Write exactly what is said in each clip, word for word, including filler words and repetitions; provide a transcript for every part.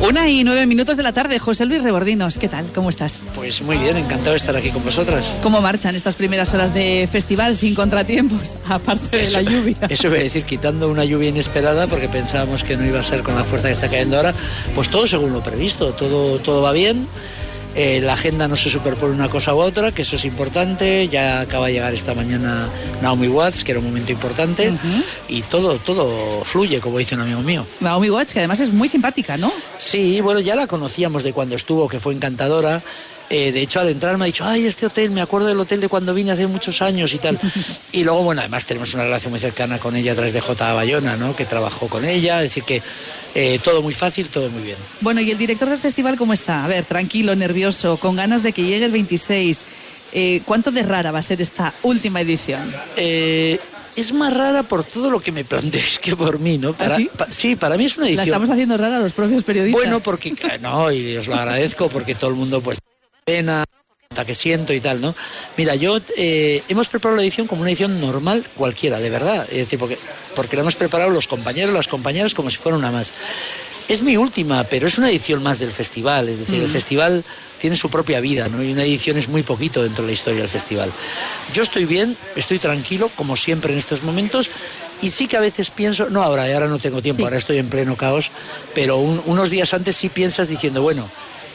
Una y nueve minutos de la tarde. José Luis Rebordinos, ¿qué tal? ¿Cómo estás? Pues muy bien, encantado de estar aquí con vosotras. ¿Cómo marchan estas primeras horas de festival sin contratiempos, aparte eso, de la lluvia? Eso voy a decir, quitando una lluvia inesperada, porque pensábamos que no iba a ser con la fuerza que está cayendo ahora, pues todo según lo previsto, todo, todo va bien. Eh, la agenda no se superpone una cosa u otra, que eso es importante. Ya acaba de llegar esta mañana Naomi Watts, que era un momento importante, uh-huh. y todo, todo fluye, como dice un amigo mío. Naomi Watts, que además es muy simpática, ¿no? Sí, bueno, ya la conocíamos de cuando estuvo, que fue encantadora. Eh, de hecho, al entrar me ha dicho, ay, este hotel, me acuerdo del hotel de cuando vine hace muchos años y tal. Y luego, bueno, además tenemos una relación muy cercana con ella a través de J. Bayona, ¿no? Que trabajó con ella, es decir que eh, todo muy fácil, todo muy bien. Bueno, ¿y el director del festival cómo está? A ver, tranquilo, nervioso, con ganas de que llegue el veintiséis. Eh, ¿Cuánto de rara va a ser esta última edición? Eh... Es más rara por todo lo que me planteéis que por mí, ¿no? Para, ¿Ah, sí? Pa, sí, para mí es una edición... La estamos haciendo rara los propios periodistas. Bueno, porque... No, y os lo agradezco porque todo el mundo, pues, pena, que siento y tal, ¿no? Mira, yo... Eh, hemos preparado la edición como una edición normal cualquiera, de verdad. Es decir, porque, porque la hemos preparado los compañeros, las compañeras, como si fuera una más. Es mi última, pero es una edición más del festival. Es decir, mm. el festival tiene su propia vida, ¿no? Y una edición es muy poquito dentro de la historia del festival. Yo estoy bien, estoy tranquilo, como siempre en estos momentos, y sí que a veces pienso, no ahora, ahora no tengo tiempo, sí. ahora estoy en pleno caos, pero un, unos días antes sí piensas diciendo, bueno,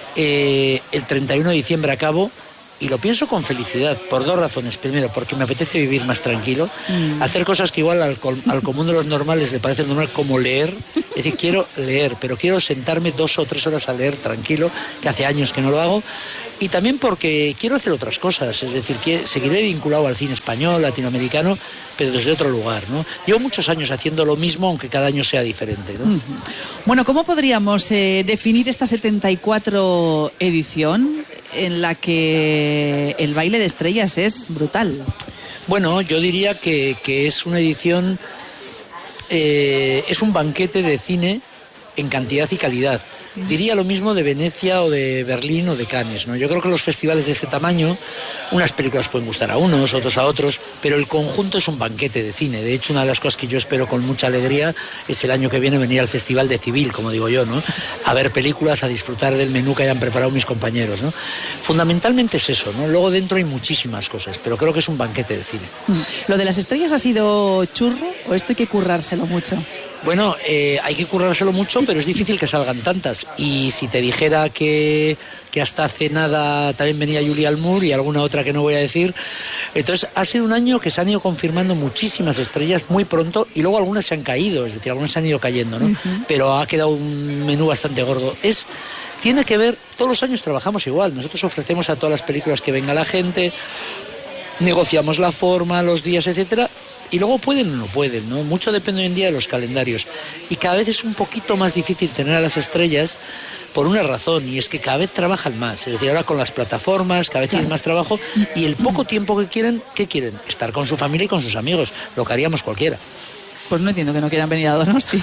eh, el treinta y uno de diciembre acabo, y lo pienso con felicidad, por dos razones. Primero, porque me apetece vivir más tranquilo, mm. hacer cosas que igual al, al común de los normales le parece normal, como leer. Es decir, quiero leer, pero quiero sentarme dos o tres horas a leer tranquilo, que hace años que no lo hago. Y también porque quiero hacer otras cosas, es decir, que seguiré vinculado al cine español, latinoamericano, pero desde otro lugar, ¿no? Llevo muchos años haciendo lo mismo, aunque cada año sea diferente, ¿no? Uh-huh. Bueno, ¿cómo podríamos eh, definir esta setenta y cuatro edición en la que el baile de estrellas es brutal? Bueno, yo diría que, que es una edición, eh, es un banquete de cine en cantidad y calidad. Diría lo mismo de Venecia o de Berlín o de Cannes, ¿no? Yo creo que los festivales de este tamaño, unas películas pueden gustar a unos, otros a otros, pero el conjunto es un banquete de cine. De hecho, una de las cosas que yo espero con mucha alegría es el año que viene venir al Festival de Civil, como digo yo, ¿no? A ver películas, a disfrutar del menú que hayan preparado mis compañeros, ¿no? Fundamentalmente es eso, ¿no? Luego dentro hay muchísimas cosas, pero creo que es un banquete de cine. ¿Lo de las estrellas ha sido churro o esto hay que currárselo mucho? Bueno, eh, hay que currárselo mucho, pero es difícil que salgan tantas. Y si te dijera que, que hasta hace nada también venía Julia Moore y alguna otra que no voy a decir. Entonces, ha sido un año que se han ido confirmando muchísimas estrellas muy pronto y luego algunas se han caído, es decir, algunas se han ido cayendo, ¿no? Uh-huh. Pero ha quedado un menú bastante gordo. Es... Tiene que ver, todos los años trabajamos igual. Nosotros ofrecemos a todas las películas que venga la gente, negociamos la forma, los días, etcétera. Y luego pueden o no pueden, ¿no? Mucho depende hoy en día de los calendarios. Y cada vez es un poquito más difícil tener a las estrellas por una razón, y es que cada vez trabajan más. Es decir, ahora con las plataformas, cada vez tienen más trabajo, y el poco tiempo que quieren, ¿qué quieren? Estar con su familia y con sus amigos, lo que haríamos cualquiera. Pues no entiendo que no quieran venir a Donosti.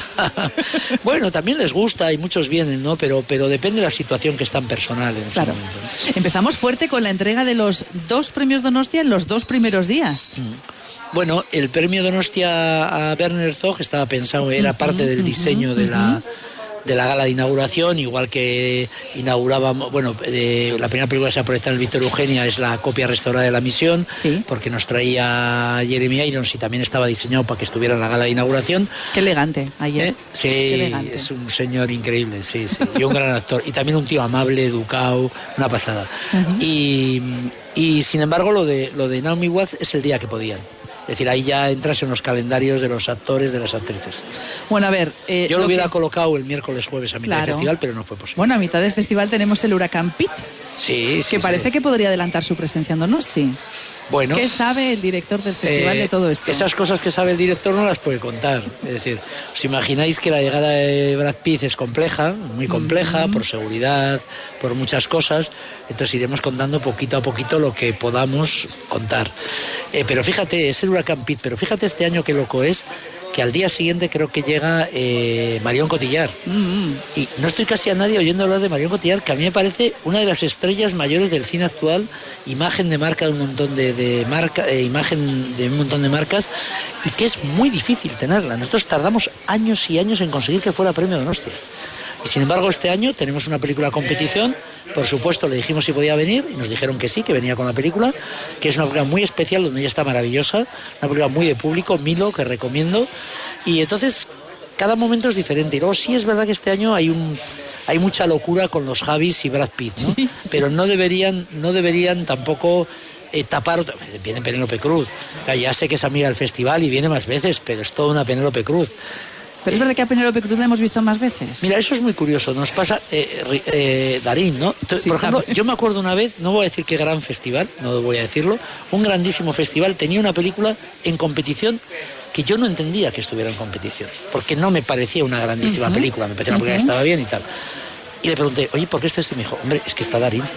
Bueno, también les gusta y muchos vienen, ¿no? Pero, pero depende de la situación que es tan personal en ese claro. momento. Empezamos fuerte con la entrega de los dos premios Donostia en los dos primeros días. Mm. Bueno, el premio Donostia a Werner Herzog estaba pensado, era parte del diseño de la, de la gala de inauguración, igual que inaugurábamos, bueno, de, la primera película que se ha proyectado en el Víctor Eugenia es la copia restaurada de La Misión, sí. porque nos traía Jeremy Irons y también estaba diseñado para que estuviera en la gala de inauguración. Qué elegante, ayer. ¿Eh? Sí, elegante. Es un señor increíble, sí, sí, y un gran actor, y también un tío amable, educado, una pasada. Uh-huh. Y, y sin embargo lo de, lo de Naomi Watts es el día que podían. Es decir, ahí ya entras en los calendarios de los actores, de las actrices. Bueno, a ver... Eh, Yo lo, lo hubiera que... colocado el miércoles, jueves a mitad claro. del festival, pero no fue posible. Bueno, a mitad del festival tenemos el Huracán Pete. Sí, sí. Que parece sí. que podría adelantar su presencia en Donosti. Bueno, ¿qué sabe el director del festival eh, de todo esto? Esas cosas que sabe el director no las puede contar. Es decir, os imagináis que la llegada de Brad Pitt es compleja, muy compleja, mm-hmm. por seguridad, por muchas cosas. Entonces iremos contando poquito a poquito lo que podamos contar. Eh, pero fíjate, es el Huracán Pete, pero fíjate este año qué loco es, que al día siguiente creo que llega eh, Marion Cotillard. Mm-hmm. Y no estoy casi a nadie oyendo hablar de Marion Cotillard, que a mí me parece una de las estrellas mayores del cine actual, imagen de marca de un montón de, de marca, eh, imagen de un montón de marcas, y que es muy difícil tenerla. Nosotros tardamos años y años en conseguir que fuera premio Donostia. Y sin embargo, este año tenemos una película competición. Por supuesto, le dijimos si podía venir y nos dijeron que sí, que venía con la película, que es una película muy especial, donde ella está maravillosa, una película muy de público, Milo, que recomiendo. Y entonces, cada momento es diferente. Y luego sí es verdad que este año hay un... hay mucha locura con los Javis y Brad Pitt, ¿no? Sí, sí. Pero no deberían, no deberían tampoco eh, tapar... Viene Penélope Cruz. O sea, ya sé que es amiga del festival y viene más veces, pero es toda una Penélope Cruz. Pero es verdad que a Penélope Cruz la hemos visto más veces. Mira, eso es muy curioso. Nos pasa eh, eh, Darín, ¿no? Entonces, sí, por ejemplo, claro. Yo me acuerdo una vez, no voy a decir qué gran festival, no voy a decirlo, un grandísimo festival, tenía una película en competición que yo no entendía que estuviera en competición, porque no me parecía una grandísima uh-huh. película, me parecía una película uh-huh. que estaba bien y tal. Y le pregunté, oye, ¿por qué está esto? Y me dijo, hombre, es que está Darín.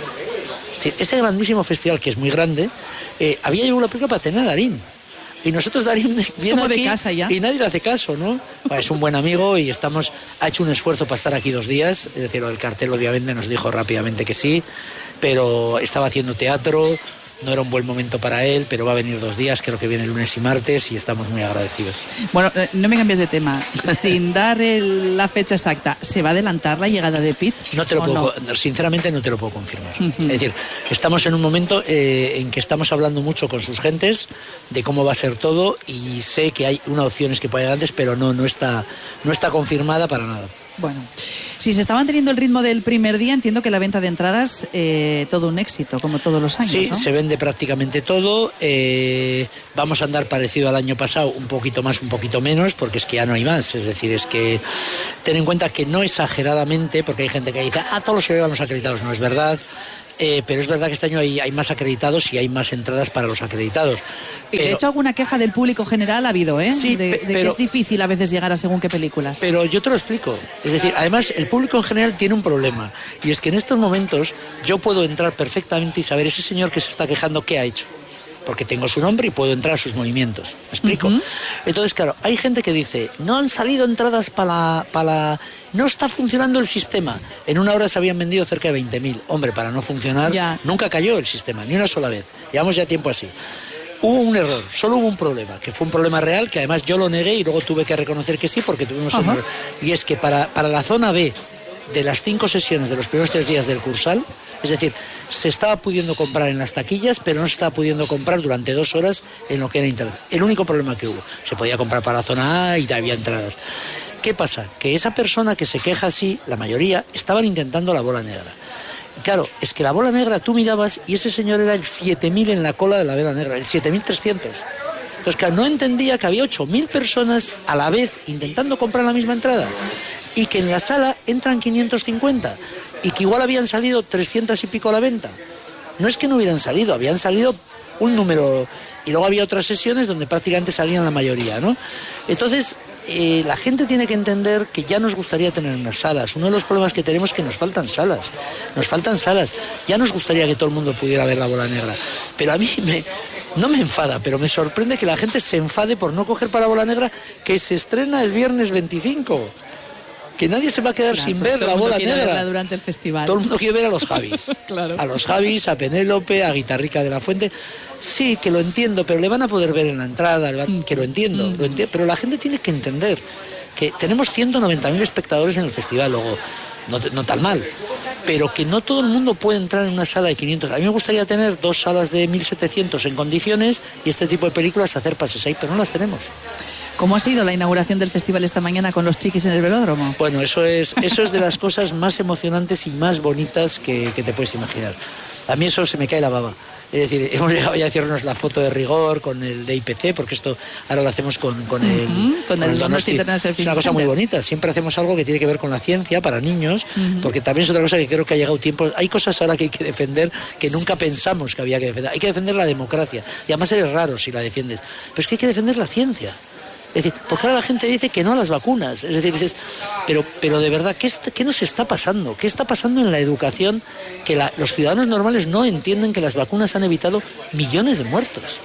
Ese grandísimo festival, que es muy grande, eh, había llevado una película para tener a Darín. Y nosotros Darín viene aquí de casa ya. Y nadie le hace caso, ¿no? Bueno, es un buen amigo y estamos ha hecho un esfuerzo para estar aquí dos días. Es decir, lo del cartel obviamente nos dijo rápidamente que sí, pero estaba haciendo teatro, no era un buen momento para él, pero va a venir dos días, creo que viene el lunes y martes y estamos muy agradecidos. Bueno, no me cambies de tema. Sin dar el, la fecha exacta, ¿se va a adelantar la llegada de Pitt? No te lo puedo, no? sinceramente no te lo puedo confirmar. Uh-huh. Es decir, estamos en un momento eh, en que estamos hablando mucho con sus gentes de cómo va a ser todo y sé que hay una opción es que pueda llegar antes, pero no, no está, no está confirmada para nada. Bueno, si se está manteniendo el ritmo del primer día, entiendo que la venta de entradas, eh, todo un éxito, como todos los años, Sí, ¿no? Se vende prácticamente todo. Eh, vamos a andar parecido al año pasado, un poquito más, un poquito menos, porque es que ya no hay más. Es decir, es que ten en cuenta que no exageradamente, porque hay gente que dice, ah, todos los que llevan los acreditados, no es verdad. Eh, pero es verdad que este año hay, hay más acreditados y hay más entradas para los acreditados. Y pero, de hecho alguna queja del público general ha habido, ¿eh? Sí, de, de pero, que es difícil a veces llegar a según qué películas. Pero yo te lo explico. Es decir, además el público en general tiene un problema. Y es que en estos momentos yo puedo entrar perfectamente y saber ese señor que se está quejando qué ha hecho. Porque tengo su nombre y puedo entrar a sus movimientos. ¿Me explico? Uh-huh. Entonces, claro, hay gente que dice, no han salido entradas para la, para la... No está funcionando el sistema. En una hora se habían vendido cerca de veinte mil. Hombre, para no funcionar, ya. Nunca cayó el sistema, ni una sola vez. Llevamos ya tiempo así. Hubo un error, solo hubo un problema, que fue un problema real, que además yo lo negué y luego tuve que reconocer que sí, porque tuvimos uh-huh. un error. Y es que para, para la zona B de las cinco sesiones de los primeros tres días del Cursal, es decir, se estaba pudiendo comprar en las taquillas, pero no se estaba pudiendo comprar durante dos horas en lo que era internet. El único problema que hubo. Se podía comprar para la zona A y había entradas. ¿Qué pasa? Que esa persona que se queja así, la mayoría, estaban intentando la bola negra. Claro, es que la bola negra tú mirabas y ese señor era el siete mil en la cola de la bola negra, el siete mil trescientos. Entonces, claro, no entendía que había ocho mil personas a la vez intentando comprar la misma entrada y que en la sala entran quinientos cincuenta y que igual habían salido trescientos y pico a la venta. No es que no hubieran salido, habían salido un número y luego había otras sesiones donde prácticamente salían la mayoría, ¿no? Entonces, eh, la gente tiene que entender que ya nos gustaría tener unas salas. Uno de los problemas que tenemos es que nos faltan salas, nos faltan salas. Ya nos gustaría que todo el mundo pudiera ver la bola negra, pero a mí me, no me enfada, pero me sorprende que la gente se enfade por no coger para la bola negra, que se estrena el viernes veinticinco. Que nadie se va a quedar claro, sin pues ver la bola negra durante el festival. Todo el mundo quiere ver a los Javis. Claro. A los Javis, a Penélope, a Guitarrica de la Fuente. Sí, que lo entiendo, pero le van a poder ver en la entrada, que lo entiendo, mm. lo entiendo. Pero la gente tiene que entender que tenemos ciento noventa mil espectadores en el festival, luego no, no tan mal, pero que no todo el mundo puede entrar en una sala de quinientos. A mí me gustaría tener dos salas de mil setecientos en condiciones y este tipo de películas hacer pases ahí, pero no las tenemos. ¿Cómo ha sido la inauguración del festival esta mañana con los chiquis en el velódromo? Bueno, eso es, eso es de las cosas más emocionantes y más bonitas que, que te puedes imaginar. A mí eso se me cae la baba. Es decir, hemos llegado ya a hacernos la foto de rigor con el de I P C, porque esto ahora lo hacemos con, con el, uh-huh, con con el, el Donosti International Film. Es una cosa muy bonita. Siempre hacemos algo que tiene que ver con la ciencia para niños, uh-huh. porque también es otra cosa que creo que ha llegado tiempo. Hay cosas ahora que hay que defender que nunca pensamos que había que defender. Hay que defender la democracia. Y además eres raro si la defiendes. Pero es que hay que defender la ciencia. Es decir, porque ahora la gente dice que no a las vacunas. Es decir, dices, pero, pero de verdad, ¿qué, está, ¿qué nos está pasando? ¿Qué está pasando en la educación? Que la, los ciudadanos normales no entienden que las vacunas han evitado millones de muertos.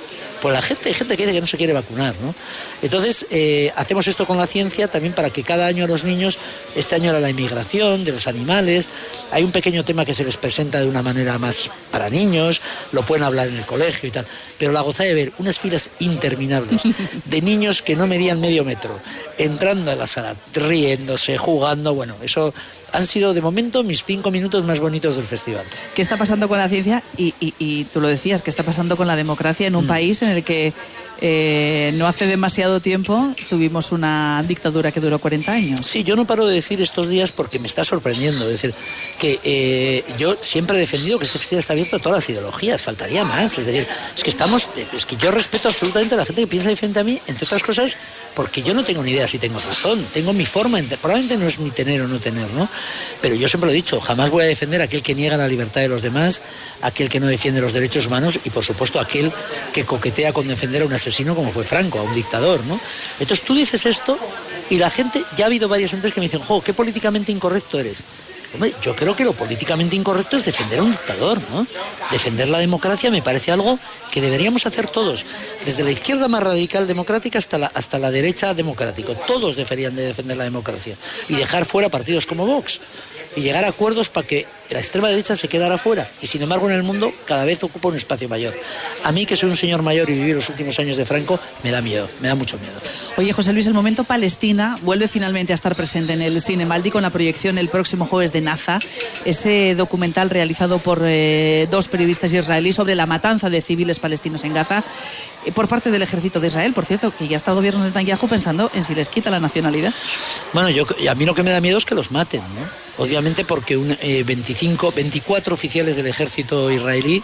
Pues la gente, hay gente que dice que no se quiere vacunar, ¿no? Entonces, eh, hacemos esto con la ciencia también para que cada año a los niños, este año era la inmigración de los animales, hay un pequeño tema que se les presenta de una manera más para niños, lo pueden hablar en el colegio y tal, pero la gozada de ver unas filas interminables de niños que no medían medio metro, entrando a la sala, riéndose, jugando, bueno, eso... han sido, de momento, mis cinco minutos más bonitos del festival. ¿Qué está pasando con la ciencia? Y, y, y tú lo decías, ¿qué está pasando con la democracia en un mm. país en el que eh, no hace demasiado tiempo tuvimos una dictadura que duró cuarenta años? Sí, yo no paro de decir estos días porque me está sorprendiendo. Es decir, que eh, yo siempre he defendido que este festival está abierto a todas las ideologías, faltaría más. Es decir, es que estamos, es que yo respeto absolutamente a la gente que piensa diferente a mí, entre otras cosas, porque yo no tengo ni idea si tengo razón, tengo mi forma, probablemente no es mi tener o no tener, ¿no? Pero yo siempre lo he dicho, jamás voy a defender a aquel que niega la libertad de los demás, aquel que no defiende los derechos humanos y, por supuesto, aquel que coquetea con defender a un asesino como fue Franco, a un dictador, ¿no? Entonces tú dices esto y la gente, ya ha habido varias gentes que me dicen, jo, qué políticamente incorrecto eres. Hombre, yo creo que lo políticamente incorrecto es defender a un dictador, ¿no? Defender la democracia me parece algo que deberíamos hacer todos, desde la izquierda más radical democrática hasta la, hasta la derecha democrática. Todos deberían de defender la democracia y dejar fuera partidos como Vox y llegar a acuerdos para que la extrema derecha se quedara fuera y, sin embargo, en el mundo cada vez ocupa un espacio mayor. A mí, que soy un señor mayor y viví los últimos años de Franco, me da miedo, me da mucho miedo. Oye, José Luis, el momento Palestina vuelve finalmente a estar presente en el Cinemaldi con la proyección el próximo jueves de Naza, ese documental realizado por eh, dos periodistas israelíes sobre la matanza de civiles palestinos en Gaza eh, por parte del ejército de Israel, por cierto, que ya está el gobierno de Netanyahu pensando en si les quita la nacionalidad. Bueno, yo, a mí lo que me da miedo es que los maten, ¿no? Obviamente porque un, eh, veinticinco, veinticuatro oficiales del ejército israelí,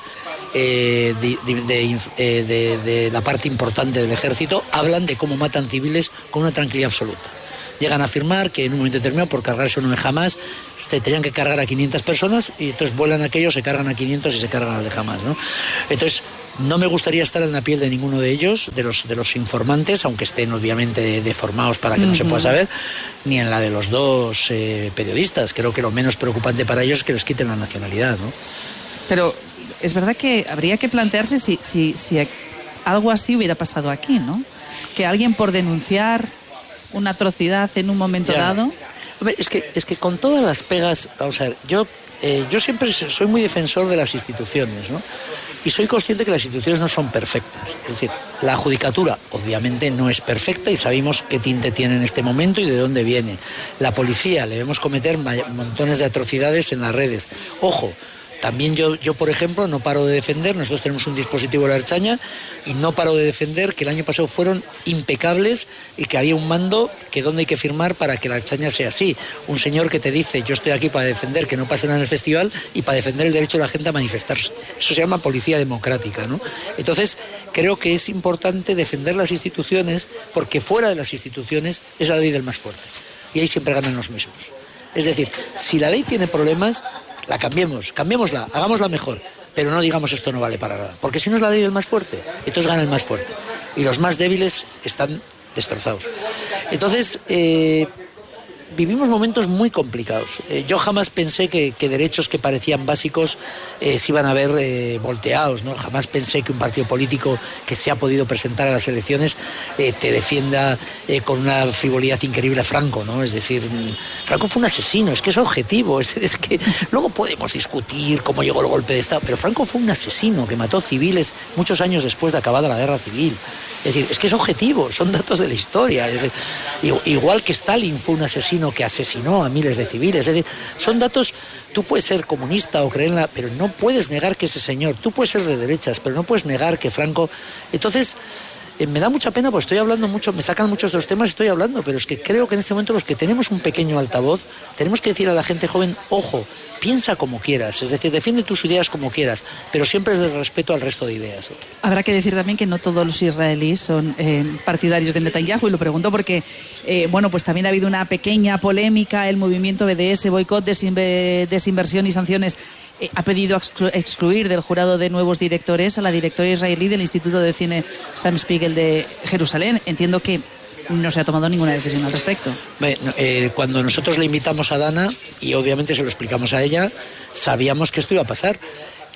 eh, de, de, de, eh, de, de la parte importante del ejército, hablan de cómo matan civiles con una tranquilidad absoluta. Llegan a afirmar que en un momento determinado, por cargarse uno de Hamas, este, tenían que cargar a quinientas personas y entonces vuelan aquellos, se cargan a quinientos y se cargan al de Hamas, ¿no? Entonces, no me gustaría estar en la piel de ninguno de ellos, de los, de los informantes, aunque estén obviamente deformados para que uh-huh. no se pueda saber, ni en la de los dos eh, periodistas. Creo que lo menos preocupante para ellos es que les quiten la nacionalidad, ¿no? Pero es verdad que habría que plantearse si, si, si algo así hubiera pasado aquí, ¿no? Que alguien por denunciar una atrocidad en un momento ya. dado... Hombre, es que, es que con todas las pegas, vamos a ver, yo, eh, yo siempre soy muy defensor de las instituciones, ¿no? Y soy consciente que las instituciones no son perfectas. Es decir, la judicatura obviamente no es perfecta y sabemos qué tinte tiene en este momento y de dónde viene. La policía, le vemos cometer montones de atrocidades en las redes. Ojo, también yo, yo, por ejemplo, no paro de defender, nosotros tenemos un dispositivo de la Ertzaintza y no paro de defender que el año pasado fueron impecables y que había un mando que dónde hay que firmar para que la Ertzaintza sea así. Un señor que te dice, yo estoy aquí para defender que no pase nada en el festival y para defender el derecho de la gente a manifestarse. Eso se llama policía democrática, ¿no? Entonces, creo que es importante defender las instituciones porque fuera de las instituciones es la ley del más fuerte. Y ahí siempre ganan los mismos. Es decir, si la ley tiene problemas, la cambiemos, cambiémosla, hagámosla mejor, pero no digamos esto no vale para nada, porque si no es la ley del más fuerte, entonces gana el más fuerte y los más débiles están destrozados. Entonces, eh, vivimos momentos muy complicados. Eh, yo jamás pensé que, que derechos que parecían básicos eh, se iban a ver eh, volteados, ¿no? Jamás pensé que un partido político que se ha podido presentar a las elecciones eh, te defienda eh, con una frivolidad increíble a Franco, ¿no? Es decir, Franco fue un asesino, es que es objetivo, es, es que luego podemos discutir cómo llegó el golpe de Estado, pero Franco fue un asesino que mató civiles muchos años después de acabada la guerra civil. Es decir, es que es objetivo, son datos de la historia. Es decir, igual que Stalin fue un asesino que asesinó a miles de civiles. Es decir, son datos, tú puedes ser comunista o creerla, pero no puedes negar que ese señor, tú puedes ser de derechas, pero no puedes negar que Franco... Entonces, eh, me da mucha pena porque estoy hablando mucho, me sacan muchos de los temas y estoy hablando, pero es que creo que en este momento los que tenemos un pequeño altavoz, tenemos que decir a la gente joven, ojo, piensa como quieras, es decir, defiende tus ideas como quieras, pero siempre desde el respeto al resto de ideas. Habrá que decir también que no todos los israelíes son eh, partidarios de Netanyahu, y lo pregunto porque, eh, bueno, pues también ha habido una pequeña polémica, el movimiento B D S, boicot, desinver- desinversión y sanciones, eh, ha pedido exclu- excluir del jurado de nuevos directores a la directora israelí del Instituto de Cine Sam Spiegel de Jerusalén. Entiendo que no se ha tomado ninguna decisión al respecto. Bueno, eh, cuando nosotros le invitamos a Dana, y obviamente se lo explicamos a ella, sabíamos que esto iba a pasar.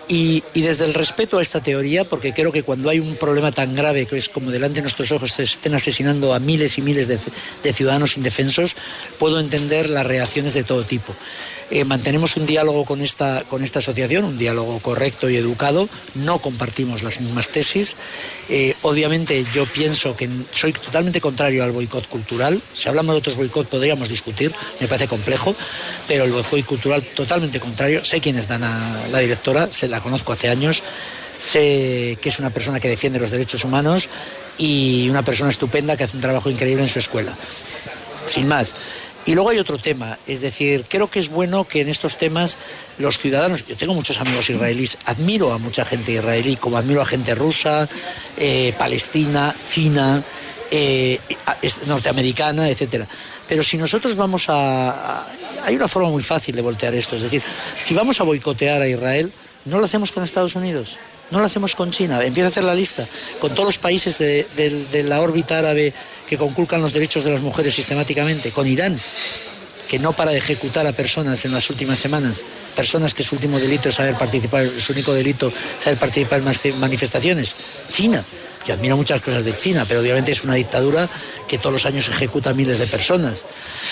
Y, y desde el respeto a esta teoría, porque creo que cuando hay un problema tan grave que es como delante de nuestros ojos se estén asesinando a miles y miles de, de ciudadanos indefensos, puedo entender las reacciones de todo tipo. Eh, mantenemos un diálogo con esta, con esta asociación, un diálogo correcto y educado, no compartimos las mismas tesis. Eh, obviamente yo pienso que soy totalmente contrario al boicot cultural. Si hablamos de otros boicot podríamos discutir, me parece complejo, pero el boicot cultural totalmente contrario. Sé quién es Dana, la directora, se la conozco hace años, sé que es una persona que defiende los derechos humanos y una persona estupenda que hace un trabajo increíble en su escuela. Sin más. Y luego hay otro tema, es decir, creo que es bueno que en estos temas los ciudadanos, yo tengo muchos amigos israelíes, admiro a mucha gente israelí, como admiro a gente rusa, eh, palestina, china, eh, norteamericana, etcétera. Pero si nosotros vamos a, a... Hay una forma muy fácil de voltear esto, es decir, si vamos a boicotear a Israel, no lo hacemos con Estados Unidos. No lo hacemos con China, empiezo a hacer la lista, con todos los países de, de, de la órbita árabe que conculcan los derechos de las mujeres sistemáticamente, con Irán, que no para de ejecutar a personas en las últimas semanas, personas que su último delito es haber participado, su único delito es haber participado en manifestaciones. China, yo admiro muchas cosas de China, pero obviamente es una dictadura que todos los años ejecuta a miles de personas.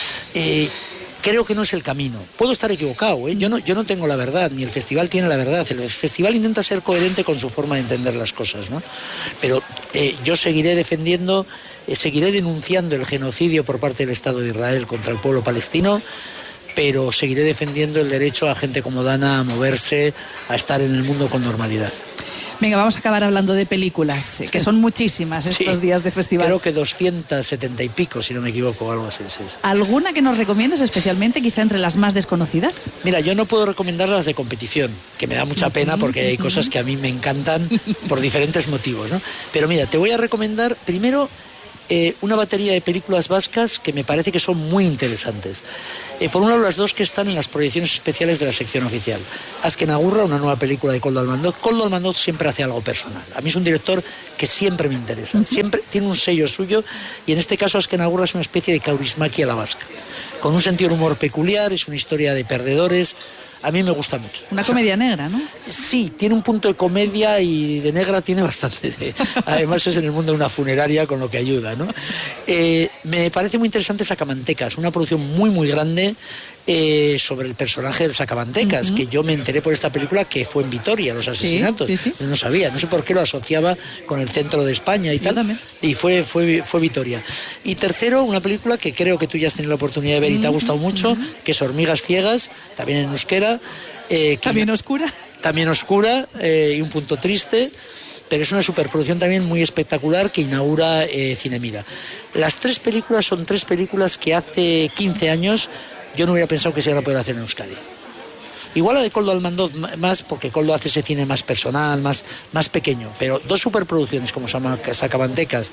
Eh, Creo que no es el camino. Puedo estar equivocado, ¿eh? Yo no, yo no tengo la verdad, ni el festival tiene la verdad. El festival intenta ser coherente con su forma de entender las cosas, ¿no? Pero eh, yo seguiré defendiendo, eh, seguiré denunciando el genocidio por parte del Estado de Israel contra el pueblo palestino, pero seguiré defendiendo el derecho a gente como Dana a moverse, a estar en el mundo con normalidad. Venga, vamos a acabar hablando de películas, que son muchísimas estos sí, días de festival. Creo que doscientas setenta y pico, si no me equivoco, algo así. Sí. ¿Alguna que nos recomiendes especialmente, quizá entre las más desconocidas? Mira, yo no puedo recomendar las de competición, que me da mucha pena porque hay cosas que a mí me encantan por diferentes motivos, ¿no? Pero mira, te voy a recomendar primero eh, una batería de películas vascas que me parece que son muy interesantes. Eh, por un lado, las dos que están en las proyecciones especiales de la sección oficial. Azken Agurra, una nueva película de Koldo Almandoz. Koldo Almandoz siempre hace algo personal. A mí es un director que siempre me interesa. Uh-huh. Siempre tiene un sello suyo y en este caso Azken Agurra es una especie de Kaurismäki a la vasca. Con un sentido de humor peculiar, es una historia de perdedores. A mí me gusta mucho. Una comedia negra, ¿no? Sí, tiene un punto de comedia y de negra tiene bastante. De... Además es en el mundo de una funeraria, con lo que ayuda, ¿no? Eh, me parece muy interesante Sacamantecas, una producción muy, muy grande eh, sobre el personaje del Sacamantecas, uh-huh. que yo me enteré por esta película que fue en Vitoria, los asesinatos. Sí, sí, sí. Yo no sabía, no sé por qué lo asociaba con el centro de España y yo tal. También. Y fue, fue, fue Vitoria. Y tercero, una película que creo que tú ya has tenido la oportunidad de ver y te ha gustado mucho, uh-huh. que es Hormigas Ciegas, también en euskera. Eh, que también oscura. También oscura eh, y un punto triste, pero es una superproducción también muy espectacular que inaugura eh, Cinemira. Las tres películas son tres películas que hace quince años yo no hubiera pensado que se iban a poder hacer en Euskadi. Igual la de Koldo Almandoz más, porque Koldo hace ese cine más personal, más, más pequeño, pero dos superproducciones como Sacamantecas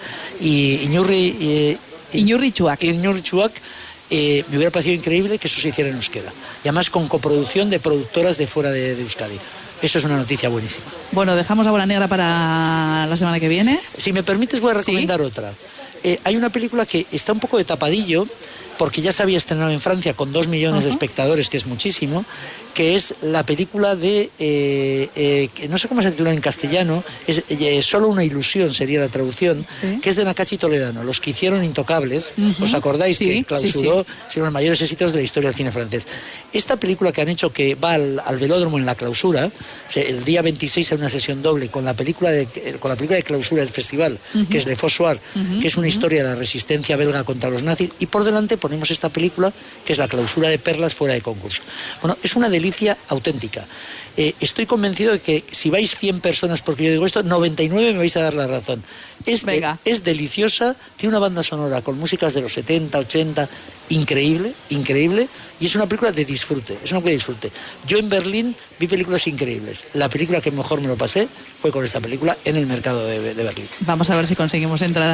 y Iñurri y, Iñurri Chuak. Iñurri Chuak Eh, me hubiera parecido increíble que eso se hiciera en euskera. Y además con coproducción de productoras de fuera de, de Euskadi. Eso es una noticia buenísima. Bueno, dejamos a Bola Negra para la semana que viene. Si me permites, voy a recomendar ¿Sí? otra. Eh, hay una película que está un poco de tapadillo, porque ya se había estrenado en Francia con dos millones uh-huh. de espectadores, que es muchísimo, que es la película de, eh, eh, no sé cómo se titula en castellano, es eh, Solo una ilusión sería la traducción, ¿sí? que es de Nakachi Toledano, los que hicieron Intocables, uh-huh. ¿os acordáis? Sí, que clausuró, sí, sí. son los mayores éxitos de la historia del cine francés. Esta película que han hecho, que va al, al velódromo en la clausura, el día veintiséis hay una sesión doble con la película de, con la película de clausura del festival, uh-huh. que es Le Faux Soir, uh-huh. que es una uh-huh. historia de la resistencia belga contra los nazis, y por delante ponemos esta película, que es La clausura de Perlas fuera de concurso. Bueno, es una delicia auténtica. Eh, estoy convencido de que si vais cien personas, porque yo digo esto, noventa y nueve me vais a dar la razón. Es, de, es deliciosa, tiene una banda sonora con músicas de los setenta, ochenta, increíble, increíble, y es una película de disfrute, es una película de disfrute. Yo en Berlín vi películas increíbles. La película que mejor me lo pasé fue con esta película en el mercado de, de Berlín. Vamos a ver si conseguimos entrada.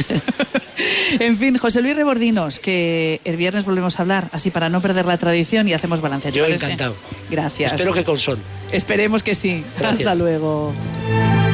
En fin, José Luis Rebordinos, que el viernes volvemos a hablar, así para no perder la tradición y hacemos balance. Yo encantado. Gracias. Espero que con sol. Esperemos que sí. Gracias. Hasta luego.